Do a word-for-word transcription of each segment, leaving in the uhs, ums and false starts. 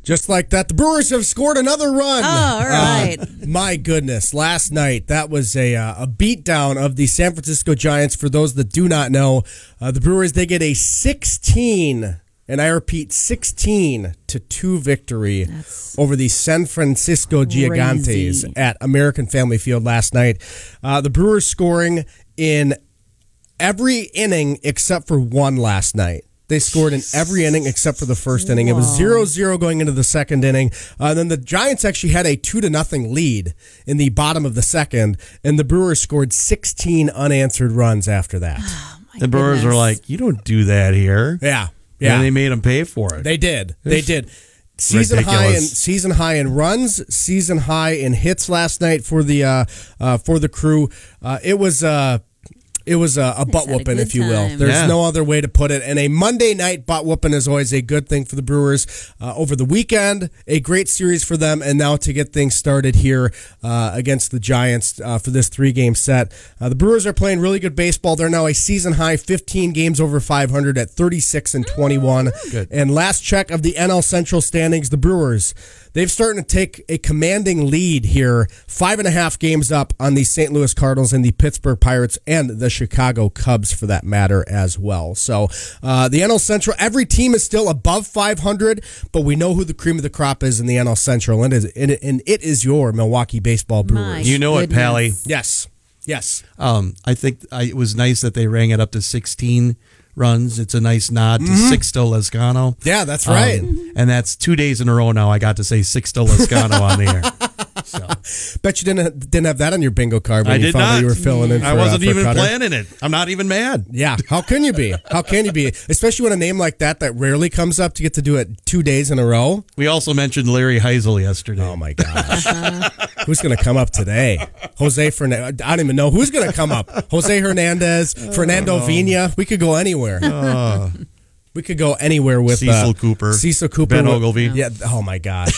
Just like that, the Brewers have scored another run. Oh, all right. Uh, my goodness, last night, that was a uh, a beatdown of the San Francisco Giants. For those that do not know, uh, the Brewers, they get a sixteen, and I repeat, sixteen to two victory That's over the San Francisco Gigantes crazy. at American Family Field last night. Uh, the Brewers scoring in every inning except for one last night. They scored in every inning except for the first inning. It was zero zero going into the second inning. Uh, then the Giants actually had a two to nothing lead in the bottom of the second, and the Brewers scored sixteen unanswered runs after that. Oh, my The Brewers goodness. were like, you don't do that here. Yeah, yeah. And they made them pay for it. They did. They did. Season ridiculous. high in season high in runs, season high in hits last night for the uh, uh, for the Crew. Uh, it was. Uh, It was a, a butt had a whooping, good if you will. time. There's Yeah. no other way to put it. And a Monday night butt whooping is always a good thing for the Brewers. Uh, over the weekend, a great series for them. And now to get things started here uh, against the Giants uh, for this three-game set. Uh, the Brewers are playing really good baseball. They're now a season-high fifteen games over five hundred at thirty-six and twenty-one. Good. And last check of the N L Central standings, the Brewers, they've started to take a commanding lead here, five and a half games up on the Saint Louis Cardinals and the Pittsburgh Pirates and the Chicago Cubs, for that matter, as well. So uh, the N L Central, every team is still above five hundred, but we know who the cream of the crop is in the N L Central, and it is, and it is your Milwaukee Baseball Brewers. My You know it, goodness. Pally. Yes, yes. Um, I think I, it was nice that they rang it up to sixteen runs. It's a nice nod to Sixto Lezcano. Yeah, that's right. Um, and that's two days in a row now I got to say Sixto Lezcano on the air. So, Bet you didn't didn't have that on your bingo card when I you did found not. out you were filling in for I wasn't uh, for even Cutter. planning it. I'm not even mad. Yeah, how can you be? How can you be? Especially when a name like that that rarely comes up to get to do it two days in a row. We also mentioned Larry Heisel yesterday. Oh, my gosh. Who's going to come up today? Jose Fernandez. I don't even know who's going to come up. Jose Hernandez, Fernando Vina. We could go anywhere. Uh, We could go anywhere with Cecil uh, Cooper. Cecil Cooper. Ben with- Ogilvy. Yeah. Oh, my gosh.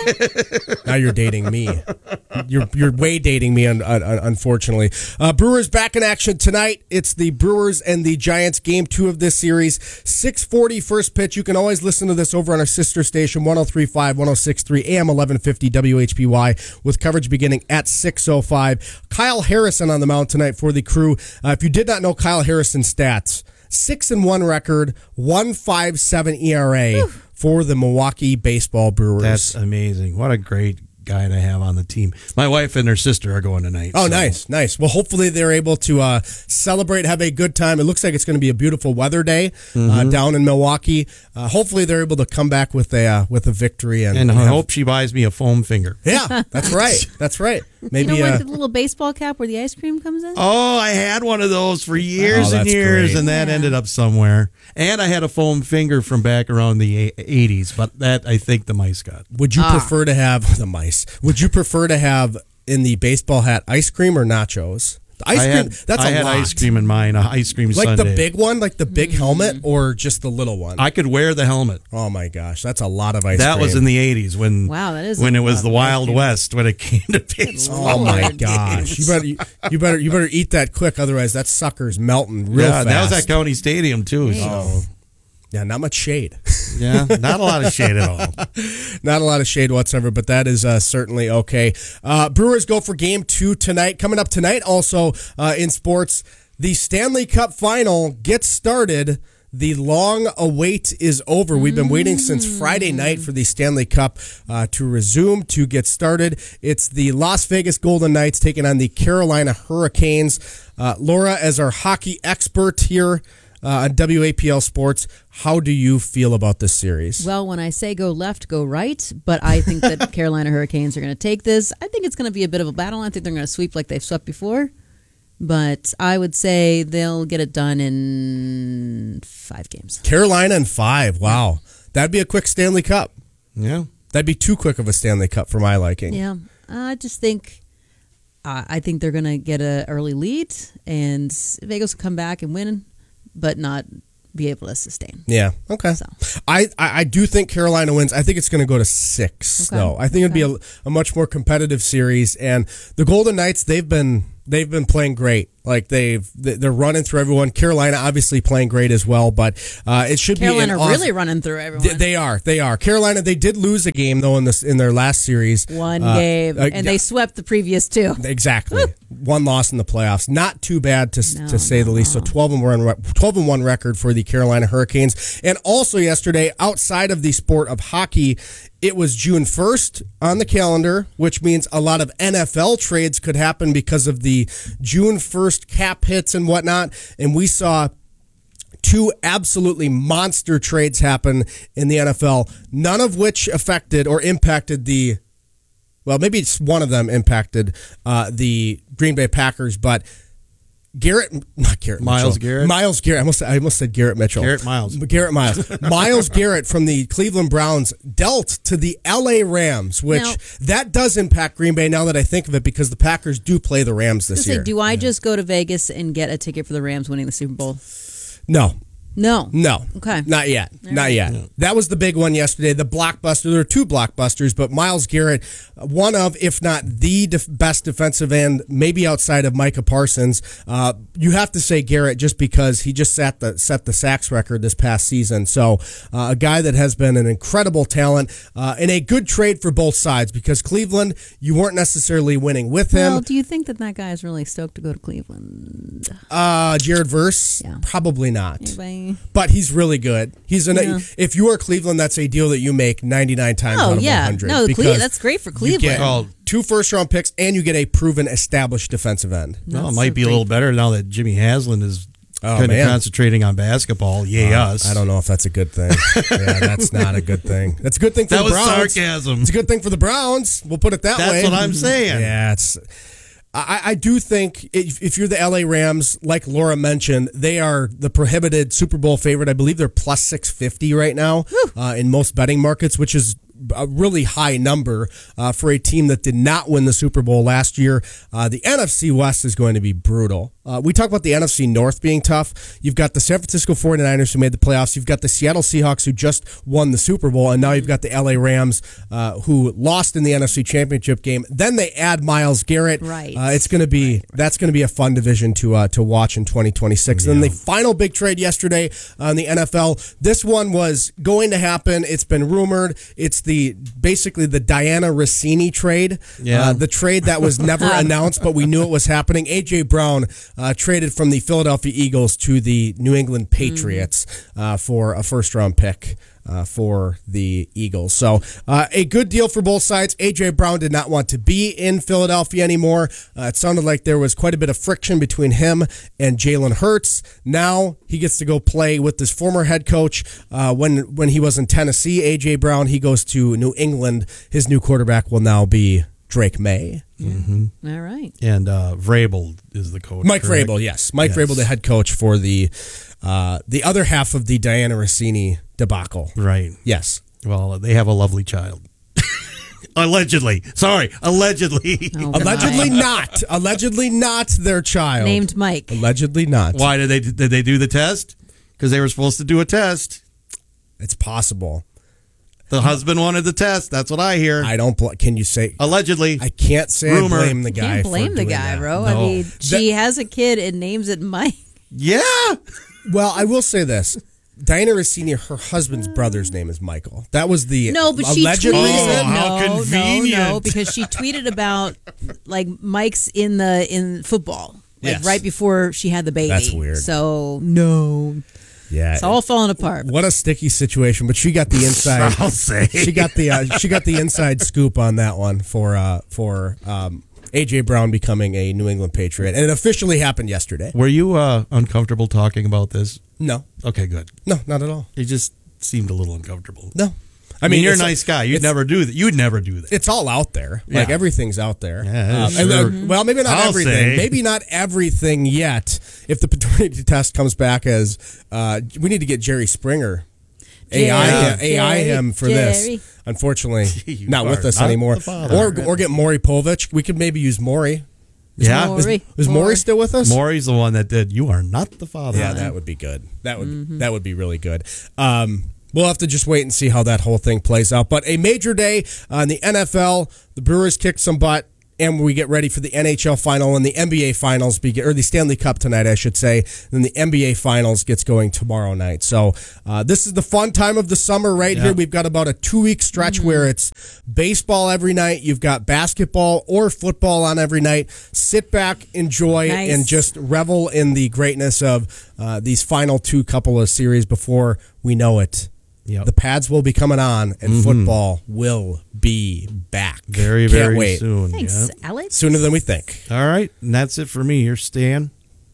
Now you're dating me. You're you're way dating me, un, un, unfortunately. Uh, Brewers back in action tonight. It's the Brewers and the Giants, game two of this series. six forty first pitch. You can always listen to this over on our sister station, one oh three point five, one oh six point three, A M eleven fifty W H P Y, with coverage beginning at six oh five. Kyle Harrison on the mound tonight for the Crew. Uh, if you did not know Kyle Harrison's stats, six and one record, one point five seven E R A Whew. For the Milwaukee Baseball Brewers. That's amazing. What a great guy to have on the team. My wife and her sister are going tonight. Oh, so. nice, nice. Well, hopefully they're able to uh, celebrate, have a good time. It looks like it's going to be a beautiful weather day Mm-hmm. uh, down in Milwaukee. Uh, hopefully they're able to come back with a uh, with a victory. And, And I have- hope she buys me a foam finger. Yeah, that's right. That's right. Maybe you know, uh, like the little baseball cap where the ice cream comes in? Oh, I had one of those for years Oh, and that's years, great. and that Yeah. ended up somewhere. And I had a foam finger from back around the eighties, but that I think the mice got. would you Ah. prefer to have the mice? Would you prefer to have in the baseball hat ice cream or nachos? The ice I cream. had, that's I a had lot. ice cream in mine, a ice cream Like sundae. the big one, like the big helmet, or just the little one? I could wear the helmet. Oh my gosh, that's a lot of ice That cream. was in the eighties when Wow, that is when a it was lot the of ice Wild cream. West when it came to baseball. Oh my Lord. gosh! You better, you better, you better eat that quick, otherwise that sucker's melting real yeah, fast. that was at County Stadium too. So Oh, yeah, not much shade, yeah, not a lot of shade at all. not a lot of shade whatsoever. But that is uh, certainly okay. Uh, Brewers go for game two tonight. Coming up tonight, also uh, in sports, the Stanley Cup Final gets started. The long await is over. We've been waiting since Friday night for the Stanley Cup uh, to resume, to get started. It's the Las Vegas Golden Knights taking on the Carolina Hurricanes. Uh, Laura, as our hockey expert here uh, on W A P L Sports, how do you feel about this series? Well, when I say go left, go right, but I think that Carolina Hurricanes are going to take this. I think it's going to be a bit of a battle. I think they're going to sweep like they've swept before, but I would say they'll get it done in five games. Carolina in five. Wow. That'd be a quick Stanley Cup. Yeah, That'd be too quick of a Stanley Cup for my liking. Yeah, I just think uh, I think they're going to get an early lead, and Vegas will come back and win, but not be able to sustain. Yeah. Okay. So. I, I, I do think Carolina wins. I think it's going to go to six, Okay. though. I think it'd be a, a much more competitive series. And the Golden Knights, they've been they've been playing great Like they've they're running through everyone. Carolina obviously playing great as well, but uh, it should Carolina be an really awesome, running through everyone. They, they are. They are. Carolina. They did lose a game though in this in their last series. One Uh, game, uh, and they swept the previous two. Exactly. One loss in the playoffs. Not too bad to No, to say no, the least. So twelve and one re- twelve and one record for the Carolina Hurricanes. And also yesterday, outside of the sport of hockey, it was June first on the calendar, which means a lot of N F L trades could happen because of the June first cap hits and whatnot. And we saw two absolutely monster trades happen in the N F L, none of which affected or impacted the Well, maybe it's one of them impacted uh, the Green Bay Packers, but Garrett, not Garrett Miles Mitchell. Garrett? Miles Garrett. I almost, I almost said Garrett Mitchell. Garrett Miles. Garrett Miles. Miles Garrett from the Cleveland Browns dealt to the L A Rams, which Now- that does impact Green Bay now that I think of it, because the Packers do play the Rams this Say, year. do I just go to Vegas and get a ticket for the Rams winning the Super Bowl? No. No. No. Okay. Not yet. All Not right. yet. That was the big one yesterday. The blockbuster. There are two blockbusters, but Miles Garrett, one of, if not the def- best defensive end, maybe outside of Micah Parsons. Uh, you have to say Garrett just because he just set the set the sacks record this past season. So uh, a guy that has been an incredible talent uh, and a good trade for both sides, because Cleveland, you weren't necessarily winning with him. Well, do you think that that guy is really stoked to go to Cleveland? Uh, Jared Verse, Yeah. probably not. Anybody? But he's really good. He's an. Yeah. If you are Cleveland, that's a deal that you make ninety-nine times Oh out of yeah, one hundred. no, Cle- because that's great for you Cleveland. get Well- two first-round picks, and you get a proven, established defensive end. Well, it That's might so be a great. little better now that Jimmy Haslam is Oh, kind of man. concentrating on basketball. Yay, Uh, us. I don't know if that's a good thing. Yeah, that's not a good thing. That's a good thing for That the was Browns. sarcasm. It's a good thing for the Browns. We'll put it that That's way. what I'm saying. Yeah, it's. I, I do think if, if you're the L A Rams, like Laura mentioned, they are the prohibited Super Bowl favorite. I believe they're plus six fifty right now uh, in most betting markets, which is a really high number uh, for a team that did not win the Super Bowl last year. Uh, the N F C West is going to be brutal. Uh, we talk about the N F C North being tough. You've got the San Francisco forty-niners who made the playoffs. You've got the Seattle Seahawks who just won the Super Bowl. And now you've got the L A Rams uh, who lost in the N F C Championship game. Then they add Miles Garrett. Right. Uh, it's going to be, that's going to be a fun division to uh, to watch in twenty twenty-six. And then the final big trade yesterday on the N F L. This one was going to happen. It's been rumored. It's the basically the Diana Rossini trade. Yeah. Uh, the trade that was never announced, but we knew it was happening. A J. Brown uh, traded from the Philadelphia Eagles to the New England Patriots uh, for a first round pick. Uh, for the Eagles. So uh, a good deal for both sides. A J. Brown did not want to be in Philadelphia anymore. Uh, it sounded like there was quite a bit of friction between him and Jalen Hurts. Now he gets to go play with his former head coach. Uh, when, when he was in Tennessee, A J. Brown, he goes to New England. His new quarterback will now be Drake May. Mm-hmm. All right. And uh, Vrabel is the coach. Mike correct? Vrabel, yes. Mike Yes. Vrabel, the head coach for the uh, the other half of the Diana Rossini debacle. Right. Yes. Well, they have a lovely child. Allegedly. Sorry. Allegedly. Oh, my. Allegedly not. Allegedly not their child. Named Mike. Allegedly not. Why did they did they do the test? Because they were supposed to do a test. It's possible. The husband wanted the test. That's what I hear. I don't. Bl- can you say? Allegedly. I can't say Rumor. I blame the You guy. can't for blame the doing guy, that. bro. I No. mean, she has a kid and names it Mike. yeah. Well, I will say this. Diana Rossini, her husband's brother's name is Michael. That was the No, but she allegedly. tweeted. Oh, no, how no, no, convenient. because she tweeted about like Mike's in the in football, like Yes. right before she had the baby. That's weird. So no, Yeah, it's all falling apart. what a sticky situation. But she got the inside. I'll say. She got the uh, she got the inside scoop on that one for uh, for um, A J. Brown becoming a New England Patriot, and it officially happened yesterday. Were you uh, uncomfortable talking about this? No, Okay, good. no, not at all. You just seemed a little uncomfortable. No, I mean, you're a it's- nice guy. You'd it's- never do that. You'd never do that. It's all out there. Like Yeah. everything's out there. Yeah, Um, and, sure. uh, well, maybe not I'll everything. say. Maybe not everything yet. If the paternity test comes back as, uh, we need to get Jerry Springer. A I, Jerry, A I him for Jerry. this. Unfortunately, You not with are us not anymore. the father. Or or get Maury Povich. We could maybe use Maury. yeah. Maury. Is, is Maury Maury. still with us? Maury's the one that did. You are not the father. Yeah, that would be good. That would Mm-hmm. that would be really good. Um, we'll have to just wait and see how that whole thing plays out. But a major day on the N F L. The Brewers kicked some butt. and we get ready for the N H L final and the N B A finals, begin, or the Stanley Cup tonight, I should say. Then the N B A finals gets going tomorrow night. So uh, this is the fun time of the summer right Yeah. here. We've got about a two-week stretch mm-hmm. where it's baseball every night. You've got basketball or football on every night. Sit back, enjoy, Nice. and just revel in the greatness of uh, these final two couple of series before we know it. Yep. The pads will be coming on, and mm-hmm. football will be back. Very, Can't very wait. soon. Thanks, Yeah. Alex. Sooner than we think. All right, and that's it for me. Here's Stan.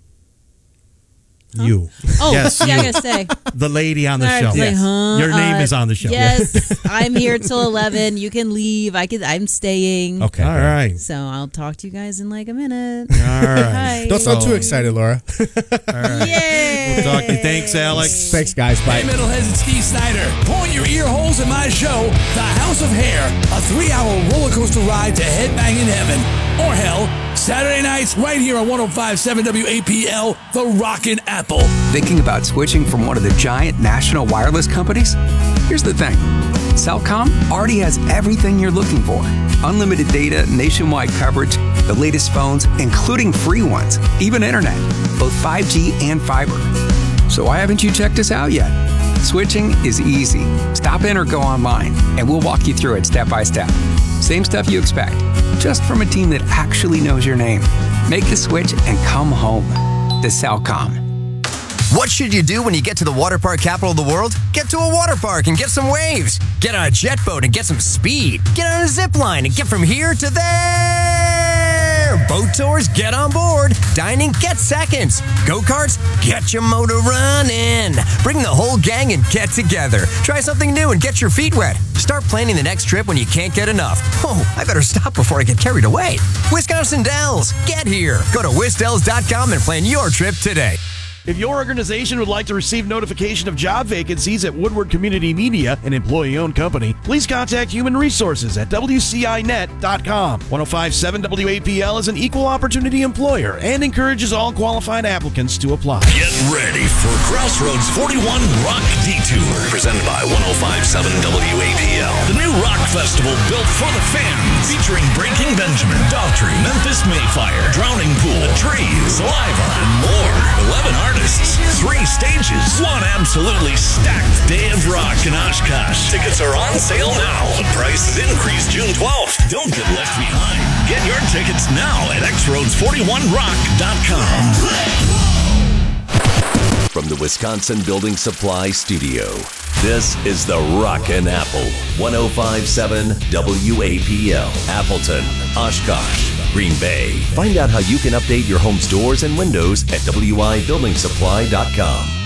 Huh? You. Oh, yes, yeah, you. I gotta say. The lady on the All right, show. it's like, huh? Your name Uh, is on the show. Yes, I'm here till eleven. You can leave. I could. I'm staying. Okay. All right. So I'll talk to you guys in like a minute. All right. Hi. Don't sound So- too excited, Laura. All right. Yay! We'll talk to you. Thanks, Alex. Thanks, guys. Bye. Hey, Metalheads, it's Steve Snyder. Pulling your ear holes in my show, The House of Hair, a three-hour roller coaster ride to headbanging heaven. Or hell, Saturday nights right here on one oh five point seven W A P L, The Rockin' Apple. Thinking about switching from one of the giant national wireless companies? Here's the thing. Cellcom already has everything you're looking for. Unlimited data, nationwide coverage, the latest phones, including free ones, even internet, both five G and fiber. So why haven't you checked us out yet? Switching is easy. Stop in or go online, and we'll walk you through it step by step. Same stuff you expect, just from a team that actually knows your name. Make the switch and come home. To Cellcom. What should you do when you get to the water park capital of the world? Get to a water park and get some waves. Get on a jet boat and get some speed. Get on a zip line and get from here to there. Boat tours, get on board. Dining, get seconds. Go-karts, get your motor running. Bring the whole gang and get together. Try something new and get your feet wet. Start planning the next trip when you can't get enough. Oh, I better stop before I get carried away. Wisconsin Dells, get here. Go to wisdells dot com and plan your trip today. If your organization would like to receive notification of job vacancies at Woodward Community Media, an employee-owned company, please contact Human Resources at W C I net dot com. one oh five point seven W A P L is an equal opportunity employer and encourages all qualified applicants to apply. Get ready for Crossroads forty-one Rock Detour, presented by one oh five point seven W A P L. The new rock festival built for the fans, featuring Breaking Benjamin, Daughtry, Memphis Mayfire, Drowning Pool, Trees, Saliva, and more. eleven artists, three stages, one absolutely stacked day of rock in Oshkosh. Tickets are on sale now. The prices increase June twelfth. Don't get left behind. Get your tickets now at x roads forty-one rock dot com. From the Wisconsin Building Supply Studio, this is the Rockin' Apple. one oh five point seven W A P L. Appleton, Oshkosh, Green Bay. Find out how you can update your home's doors and windows at W I building supply dot com.